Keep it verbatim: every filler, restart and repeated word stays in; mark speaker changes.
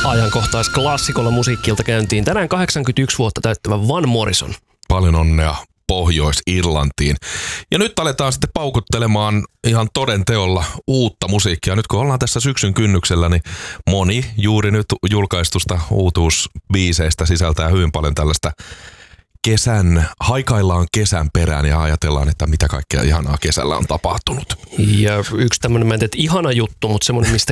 Speaker 1: Ajankohtaisklassikolla musiikkilta käyntiin tänään kahdeksankymmentäyksi vuotta täyttävä Van Morrison.
Speaker 2: Paljon onnea Pohjois-Irlantiin. Ja nyt aletaan sitten paukuttelemaan ihan toden teolla uutta musiikkia. Nyt kun ollaan tässä syksyn kynnyksellä, niin moni juuri nyt julkaistusta uutuusbiiseistä sisältää hyvin paljon tällaista kesän, haikaillaan kesän perään ja ajatellaan, että mitä kaikkea ihanaa kesällä on tapahtunut.
Speaker 1: Ja yksi tämmöinen, mä en tiedä, ihana juttu, mutta semmoinen, mistä